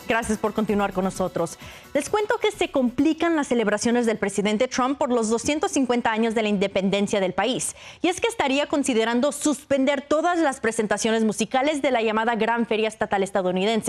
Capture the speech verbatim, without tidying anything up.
Gracias por continuar con nosotros. Les cuento que se complican las celebraciones del presidente Trump por los doscientos cincuenta años de la independencia del país. Y es que estaría considerando suspender todas las presentaciones musicales de la llamada Gran Feria Estatal estadounidense.